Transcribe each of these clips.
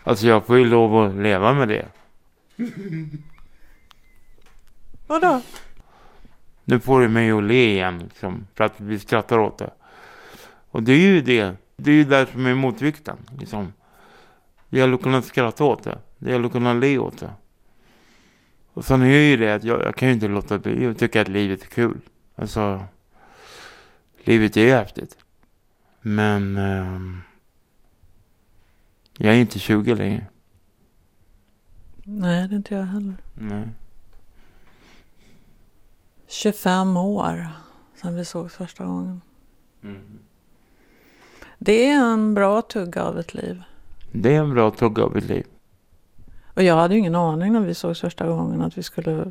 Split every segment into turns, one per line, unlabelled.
Alltså jag får ju lov att leva med det.
Vadå?
Nu får du mig att le igen liksom, för att vi skrattar åt det. Och det är ju det. Det är ju där som är motvikten. Liksom. Det gäller att kunna skratta åt det. Det gäller att kunna le åt det. Och sen är ju det att jag kan ju inte låta bli. Jag tycker att livet är kul. Alltså, livet är häftigt. Men jag är inte 20 längre.
Nej, det är inte jag heller.
Nej.
25 år sedan vi såg första gången.
Mm.
Det är en bra tugga av ett liv.
Det är en bra tugga av ett liv.
Och jag hade ju ingen aning när vi såg första gången att vi skulle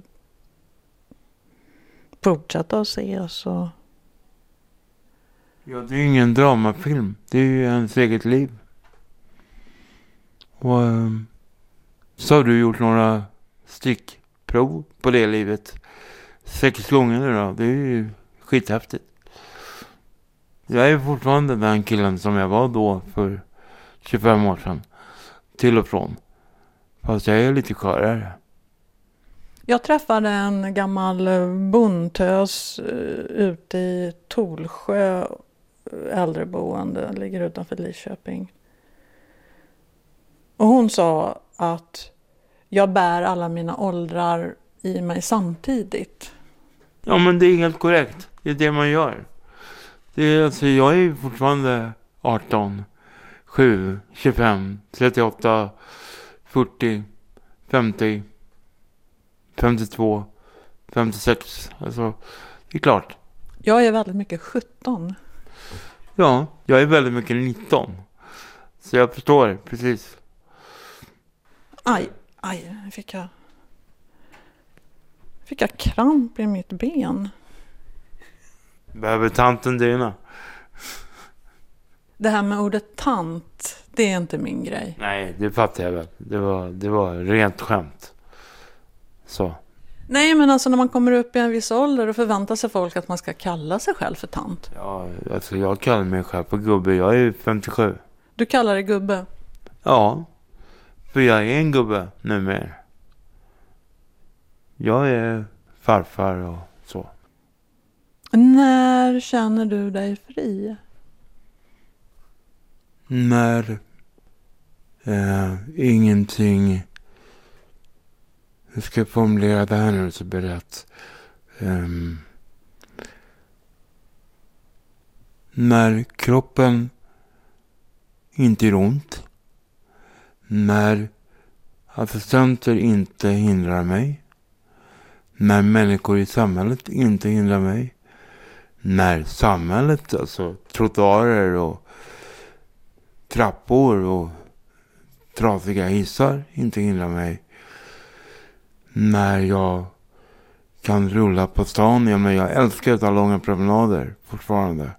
fortsätta att se oss. Och...
Ja, det är ju ingen dramafilm. Det är ju ens eget liv. Och så har du gjort några stickprov på det livet. 6 gånger nu då. Det är ju skithäftigt. Jag är fortfarande den killen som jag var då för 25 år sedan. Till och från. Fast jag är lite skörare.
Jag träffade en gammal bondtös ute i Tolsjö äldreboende. Ligger utanför Lidköping. Och hon sa att jag bär alla mina åldrar i mig samtidigt.
Ja, men det är helt korrekt. Det är det man gör. Det är, alltså, jag är fortfarande 18, 7, 25, 38, 40, 50, 52, 56. Alltså, det är klart.
Jag är väldigt mycket 17.
Ja, jag är väldigt mycket 19. Så jag förstår, precis.
Aj, fick jag kramp i mitt ben.
Behöver tanten dina?
Det här med ordet tant, det är inte min grej.
Nej, det fattar jag väl. Det var rent skämt. Så.
Nej, men alltså när man kommer upp i en viss ålder och förväntar sig folk att man ska kalla sig själv för tant.
Ja, alltså jag kallar mig själv för gubbe. Jag är 57.
Du kallar dig gubbe?
Ja, för jag är en gubbe numera. Jag är farfar och så.
När känner du dig fri?
När ingenting... Hur ska jag formulera det här nu så blir det rätt? När kroppen inte gör ont. När assistenter inte hindrar mig. När människor i samhället inte hindrar mig. När samhället, alltså trottoarer och trappor och trasiga hissar inte hindrar mig. När jag kan rulla på stan. Jag älskar att ta långa promenader fortfarande.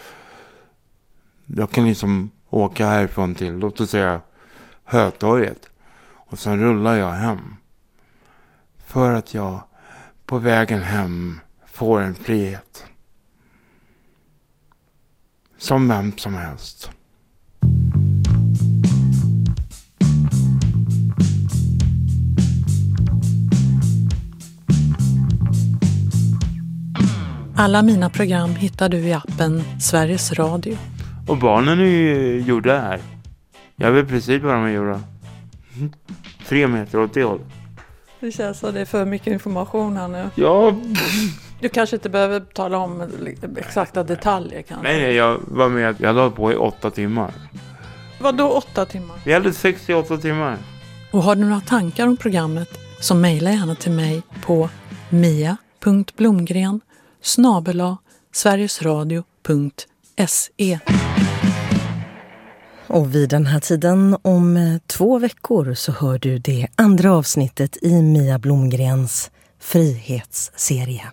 Jag kan liksom åka härifrån till, låt oss säga, Hötorget. Och sen rullar jag hem. För att jag på vägen hem får en frihet. Som vem som helst.
Alla mina program hittar du i appen Sveriges Radio.
Och barnen är ju gjorda här. Jag vet precis vad de är gjorda. 3 meter åt det håll.
Det känns som det är för mycket information här nu.
Ja.
Du kanske inte behöver tala om exakta detaljer kanske.
Nej, jag var med. Jag hade på i 8 timmar.
Vadå 8 timmar?
Vi hade 68 timmar.
Och har du några tankar om programmet så mejla gärna till mig på mia.blomgren@sverigesradio.se.
Och vid den här tiden om 2 veckor så hör du det andra avsnittet i Mia Blomgrens frihetsserie.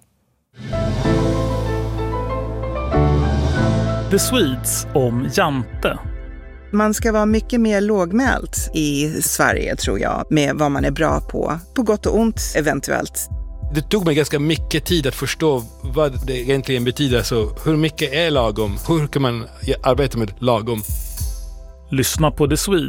The Swedes om Jante.
Man ska vara mycket mer lågmält i Sverige tror jag, med vad man är bra på gott och ont eventuellt.
Det tog mig ganska mycket tid att förstå vad det egentligen betyder. Så hur mycket är lagom? Hur kan man arbeta med lagom?
Lyssna på The Swedes